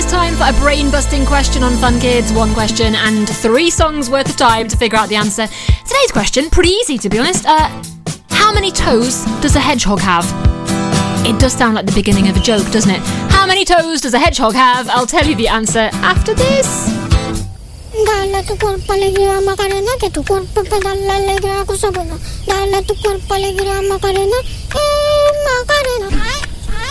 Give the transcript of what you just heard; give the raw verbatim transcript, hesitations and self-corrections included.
it's time for a brain-busting question on Fun Kids. One question and three songs worth of time to figure out the answer. Today's question, pretty easy to be honest. Uh, how many toes does a hedgehog have? It does sound like the beginning of a joke, doesn't it? How many toes does a hedgehog have? I'll tell you the answer after this. Dale tu cuerpo alegría Macarena, que tu cuerpo te da la alegría cosa buena. Dale tu cuerpo alegría Macarena, eh Macarena.